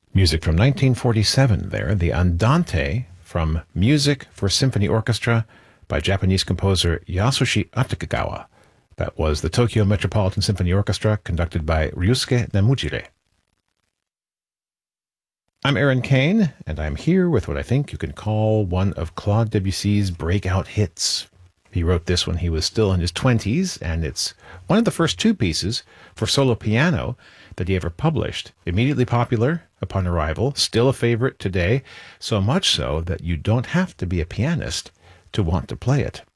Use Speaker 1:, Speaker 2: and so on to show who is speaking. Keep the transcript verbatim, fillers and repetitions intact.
Speaker 1: Music from nineteen forty-seven there, the Andante from Music for Symphony Orchestra by Japanese composer Yasushi Akutagawa. That was the Tokyo Metropolitan Symphony Orchestra, conducted by Ryusuke Namujire. I'm Aaron Kane, and I'm here with what I think you can call one of Claude Debussy's breakout hits. He wrote this when he was still in his twenties, and it's one of the first two pieces for solo piano that he ever published. Immediately popular upon arrival, still a favorite today, so much so that you don't have to be a pianist to want to play it.